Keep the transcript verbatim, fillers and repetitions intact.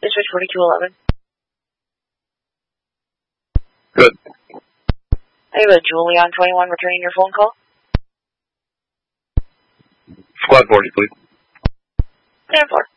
Dispatch forty-two eleven. Good. I have a Julie on twenty-one returning your phone call. Squad forty, please. ten four.